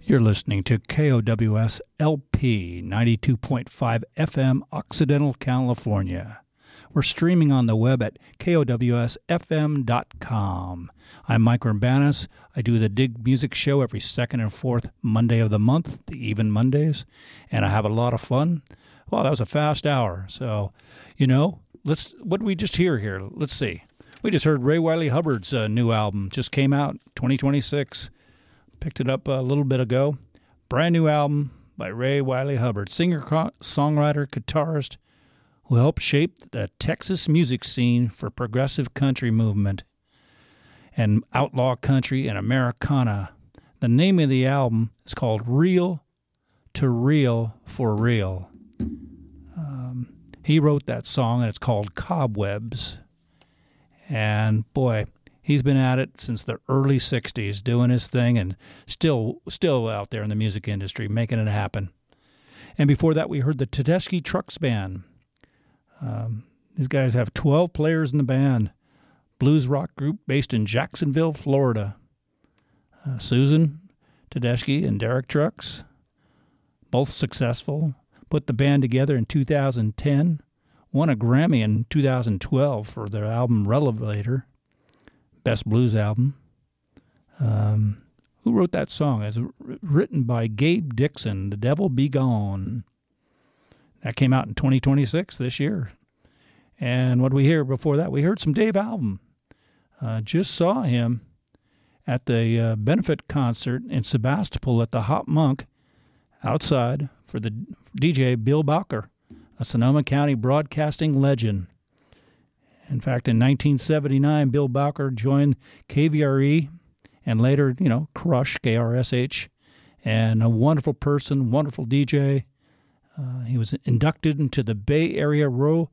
You're listening to KOWS LP 92.5 FM, Occidental, California. We're streaming on the web at KOWSFM.com. I'm Mike Urbanus. I do the Dig Music Show every second and fourth Monday of the month, the even Mondays, and I have a lot of fun. Well, that was a fast hour, so, what did we just hear here? Let's see. We just heard Ray Wylie Hubbard's new album. Just came out, 2026. Picked it up a little bit ago. Brand new album by Ray Wylie Hubbard, singer, songwriter, guitarist, who helped shape the Texas music scene for progressive country movement and outlaw country and Americana. The name of the album is called Real to Real for Real. He wrote that song, and it's called Cobwebs. And boy, he's been at it since the early 60s, doing his thing, and still out there in the music industry, making it happen. And before that, we heard the Tedeschi Trucks Band. These guys have 12 players in the band. Blues rock group based in Jacksonville, Florida. Susan Tedeschi and Derek Trucks, both successful, put the band together in 2010, won a Grammy in 2012 for their album Relevator. Best blues album. Who wrote that song? It's written by Gabe Dixon, The Devil Be Gone. That came out in 2026, this year. And what did we hear before that? We heard some Dave Album. Just saw him at the benefit concert in Sebastopol at the Hop Monk outside for the DJ Bill Bowker, a Sonoma County broadcasting legend. In fact, in 1979, Bill Bowker joined KVRE and later, Crush, KRSH, and a wonderful person, wonderful DJ. He was inducted into the Bay Area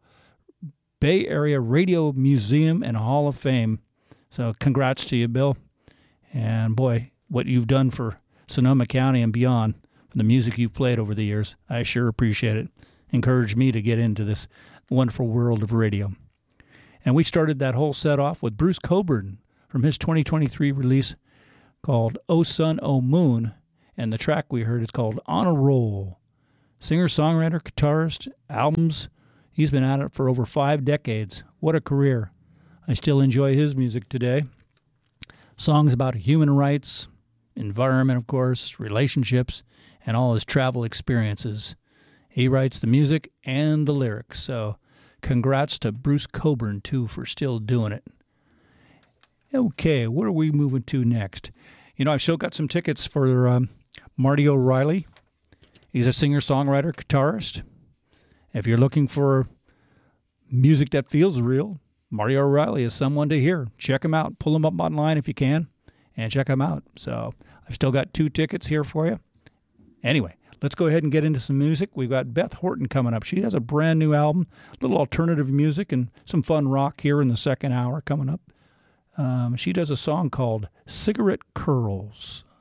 Radio Museum and Hall of Fame. So congrats to you, Bill. And boy, what you've done for Sonoma County and beyond, for the music you've played over the years, I sure appreciate it. Encouraged me to get into this wonderful world of radio. And we started that whole set off with Bruce Cockburn from his 2023 release called Oh Sun, Oh Moon. And the track we heard is called On a Roll. Singer, songwriter, guitarist, albums. He's been at it for over 5 decades. What a career. I still enjoy his music today. Songs about human rights, environment, of course, relationships, and all his travel experiences. He writes the music and the lyrics, so congrats to Bruce Cockburn, too, for still doing it. Okay, what are we moving to next? I've still got some tickets for Marty O'Reilly. He's a singer-songwriter, guitarist. If you're looking for music that feels real, Marty O'Reilly is someone to hear. Check him out. Pull him up online if you can, and check him out. So I've still got 2 tickets here for you. Anyway, let's go ahead and get into some music. We've got Beth Horton coming up. She has a brand new album, a little alternative music, and some fun rock here in the second hour coming up. She does a song called Cigarette Curls.